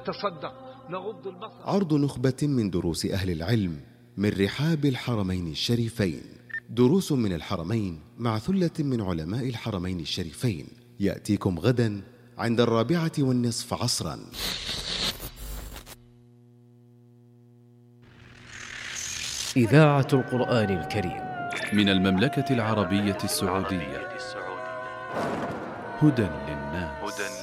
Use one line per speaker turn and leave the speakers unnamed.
نتصدق، نغض البصر.
عرض نخبة من دروس أهل العلم من رحاب الحرمين الشريفين. دروس من الحرمين مع ثلة من علماء الحرمين الشريفين، يأتيكم غدا عند 4:15 عصرا.
إذاعة القرآن الكريم
من المملكة العربية السعودية، هدى للناس.